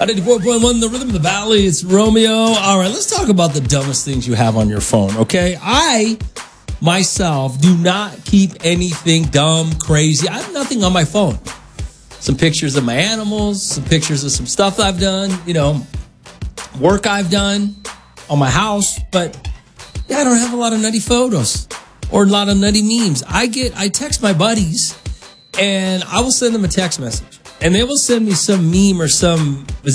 94.1, the Rhythm of the Valley. It's Romeo. All right, let's talk about the dumbest things you have on your phone, okay? I, myself, do not keep anything dumb, crazy. I have nothing on my phone. Some pictures of my animals, some pictures of some stuff I've done, work I've done on my house. But, yeah, I don't have a lot of nutty photos or a lot of nutty memes. I text my buddies, and I will send them a text message. And they will send me some meme or some